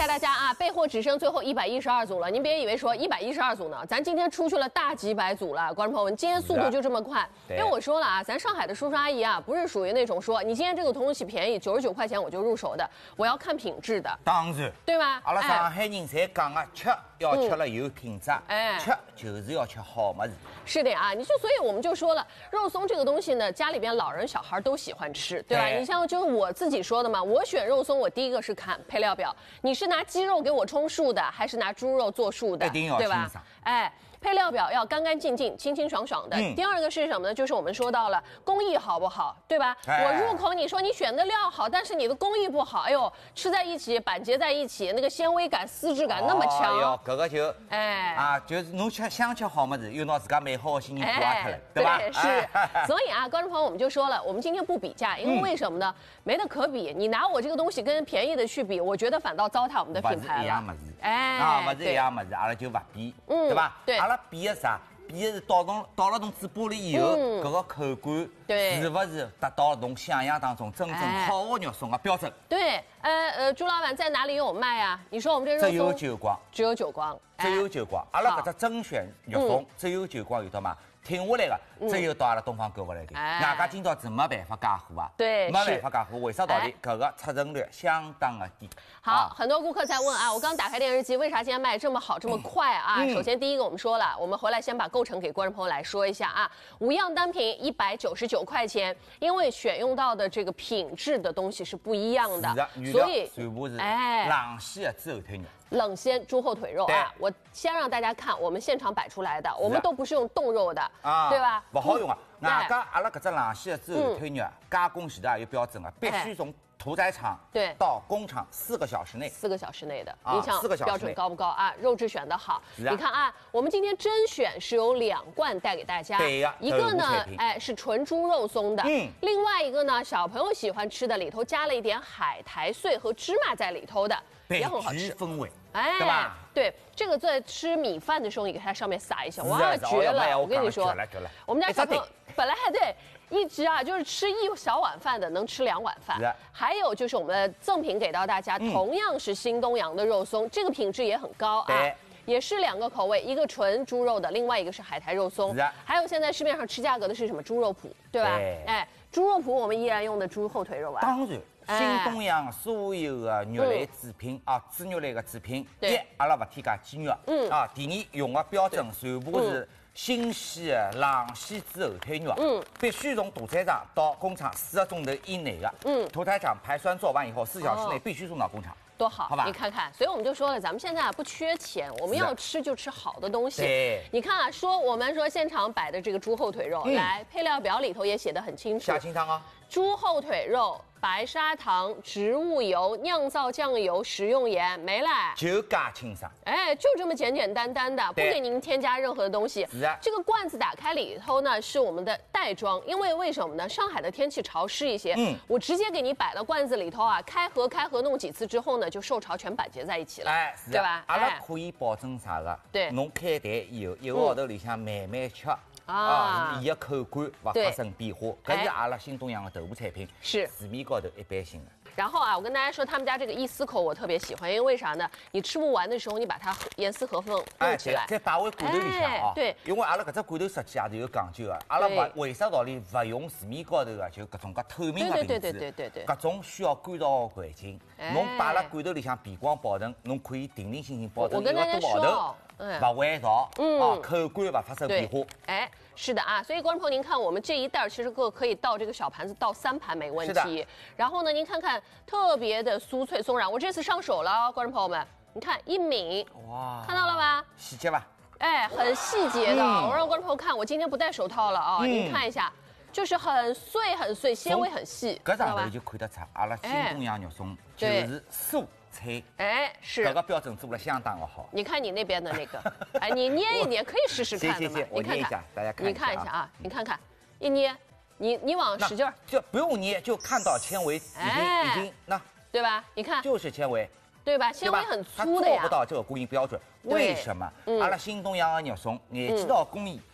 谢大家啊！备货只剩最后112组了，您别以为说112组呢，咱今天出去了大几百组了，观众朋友们，今天速度就这么快。因为我说了啊，咱上海的叔叔阿姨啊，不是属于那种说你今天这个东西便宜99块钱我就入手的，我要看品质的。 当然， 对吧？ 阿拉上海人侪讲啊，吃要吃了有品质，吃就是要吃好么子。 是的啊，所以我们就说了，肉松这个东西呢，家里边老人小孩都喜欢吃，对吧？你像就是我自己说的嘛，我选肉松，我第一个是看配料表，你是拿鸡肉给我充数的，还是拿猪肉做数的，对吧？配料表要干干净净、清清爽爽的。第二个是什么呢？就是我们说到了工艺好不好，对吧？我入口你说你选的料好，但是你的工艺不好，哎呦，吃在一起、板结在一起，那个纤维感、丝质感那么强。 哟，这个就就是侬想吃好么子，又拿自家美好的心情刮开了，对吧？ 对，是。所以啊，观众朋友，我们就说了，我们今天不比价，因为为什么呢？没得可比。你拿我这个东西跟便宜的去比，我觉得反倒糟蹋我们的品牌了。 不是一样么子，不是一样么子，阿拉就不比，对吧？ 对。 比的啥？比的是倒了侬嘴巴里以后，搿个口感是不是达到了侬想象当中真正好的肉松的标准？ 对，朱老板在哪里有卖啊？你说我们这肉松只有九光， 只有九光， 只有九光。阿拉搿只甄选肉松只有九光有得卖。停下来的只有到阿拉东方购物来的，外加今朝是没办法加货啊， 对， 没办法加货，为啥道理？搿个出成率相当的低。 好，很多顾客在问啊，我刚打开电视机，为啥今天卖这么好，这么快啊？首先第一个我们说了，我们回来先把构成给观众朋友来说一下啊，5样单品199块钱，因为选用到的这个品质的东西是不一样的， 所以全部是冷鲜的猪后腿肉。 冷鲜猪后腿肉啊，我先让大家看我们现场摆出来的，我们都不是用冻肉的，对吧？ 不好用啊！外加阿拉搿只冷鲜的猪后腿肉加工前头也有标准的，必须从屠宰场到工厂4个小时内 ，4个小时内的，你想标准高不高啊？肉质选得好，你看啊，我们今天甄选是有2罐带给大家，一个呢，是纯猪肉松的，另外一个呢，小朋友喜欢吃的，里头加了一点海苔碎和芝麻在里头的，也很好吃， 风味。 对吧？对，这个在吃米饭的时候，你给它上面撒一下，哇，绝了！我跟你说，我们家小朋友本来还对一直啊，就是吃1小碗饭的，能吃2碗饭。还有就是我们的赠品给到大家，同样是新东阳的肉松，这个品质也很高啊。也是2个口味，一个纯猪肉的，另外一个是海苔肉松。还有现在市面上吃价格的是什么猪肉脯，对吧？猪肉脯我们依然用的猪后腿肉啊。 当然。新东阳所有的肉类制品猪肉类的制品，阿拉不添加鸡肉，第二用的标准全部是新鲜的冷鲜猪后腿肉，必须从屠宰场到工厂4个钟头以内的，屠宰场排酸做完以后4小时内必须送到工厂。 多好，好吧？你看看，所以我们就说了，咱们现在不缺钱，我们要吃就吃好的东西。你看啊，我们说现场摆的这个猪后腿肉，来配料表里头也写得很清楚， 下清汤啊， 猪后腿肉。白砂糖、植物油、酿造酱油、食用盐没了， 就加清爽。 就这么简简单单的，不给您添加任何的东西。这个罐子打开里头呢是我们的袋装，因为什么呢？上海的天气潮湿一些，我直接给你摆了罐子里头啊，开盒弄几次之后呢，就受潮全板结在一起了，对吧？ 阿拉可以保证啥个？ 对， 侬开袋以后1个号头里向慢慢吃。伊的口感不发生变化，搿是阿拉新东阳的头部产品，是市面高头一般性的。 然后啊，我跟大家说，他们家这个一丝口我特别喜欢，因为为啥呢？你吃不完的时候，你把它严丝合缝弄起来， 再摆回罐头里向啊。对，因为阿拉搿只罐头设计也是有讲究的，阿拉为啥道理勿用市面高头的就搿种透明的瓶子？对，搿种需要干燥的环境，侬摆辣罐头里向避光保证，侬可以定心心保证1个多号头。不会潮，口感不发生变化。 是的啊，所以观众朋友您看，我们这一袋其实可以倒这个小盘子倒3盘没问题。然后呢，您看看特别的酥脆松软，我这次上手了，观众朋友们，你看一抿，哇，看到了吧？ 细节吧？ 很细节的，我让观众朋友看，我今天不戴手套了啊，您看一下。就是很碎，纤维很细， 搿上头就看得出，阿拉新东阳肉松就是蔬菜， 是搿个标准做了相当的好。 你看你那边的那个，你捏一捏，可以试试看的嘛。 我捏一下，大家看一下。 你看一下啊，你看看，一捏，你往使劲儿， 就不用捏，就看到纤维已经那， 对吧？你看， 就是纤维。 对吧？纤维很粗的呀。 它做不到这个工艺标准，为什么？阿拉新东阳的肉松，眼见到工艺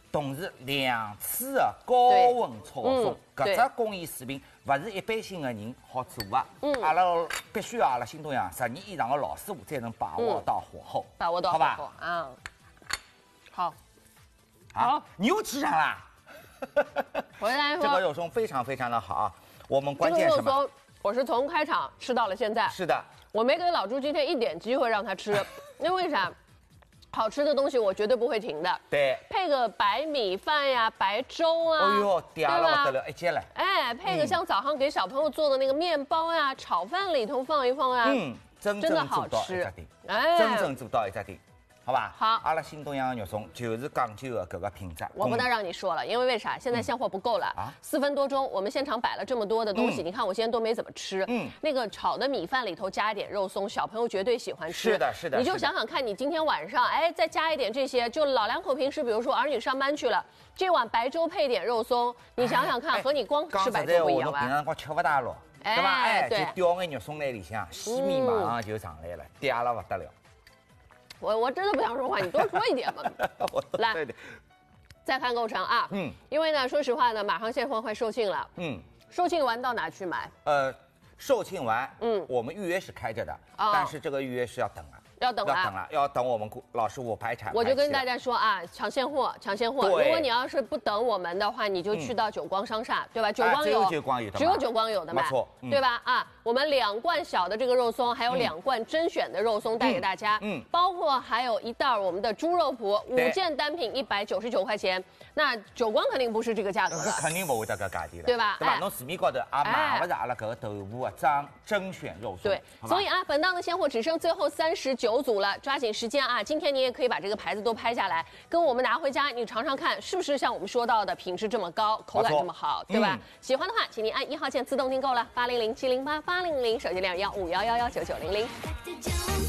同时2次的高温炒松，搿只工艺水平勿是一般性的人好做的。阿拉必须要阿拉新东阳10年以上的老师傅才能把握到火候， 把握到火候啊。好， 好，你又吃上啦。 我跟大家说， 这个肉松非常非常的好啊。我们关键什么？ 这个肉松我是从开场吃到了现在。 是的， 我没给老朱今天一点机会让他吃，因为啥？好吃的东西我绝对不会停的。 对， 配个白米饭呀、白粥啊， 哎呦，嗲了不得了，一接了。 哎，配个像早上给小朋友做的那个面包呀、炒饭里头放一放呀， 真的好吃。 哎，真正做到一只顶。好吧， 好， 阿拉新东阳的肉松就是讲究的搿个品质。 我不能让你说了，因为啥？现在现货不够了，4分多钟，我们现场摆了这么多的东西，你看我现在都没怎么吃。那个炒的米饭里头加一点肉松，小朋友绝对喜欢吃。 是的，是的。 你就想想看，你今天晚上，哎，再加一点这些，就老两口平时比如说儿女上班去了，这碗白粥配点肉松，你想想看，和你光吃白粥不一样吧？ 平常光吃不大咯，对吧？哎，就掉眼肉松在里向，细米马上就上来了，嗲了不得了。 我真的不想说话，你多说一点嘛。来，再看构成啊。因为呢，说实话呢，马上现货快售罄了。售罄完到哪去买？ 售罄完，我们预约是开着的，但是这个预约是要等啊。要等我们老师傅排产。 我就跟大家说啊，抢现货，抢现货。如果你要是不等我们的话，你就去到久光商厦，对吧？久光有，只有久光有的卖，对吧？啊，我们2罐小的这个肉松，还有2罐甄选的肉松带给大家，包括还有一袋我们的猪肉脯，5件单品199块钱。那久光肯定不是这个价格了， 肯定不会这个价钿了， 对吧？ 对吧？侬市面高头也买不着阿拉搿个豆腐的甄选肉松。 对，所以啊，本档的现货只剩最后39组了，抓紧时间啊！今天你也可以把这个牌子都拍下来，跟我们拿回家，你尝尝看，是不是像我们说到的品质这么高，口感这么好，对吧？喜欢的话，请您按1号键自动订购了，800-708-800，手机亮151119900。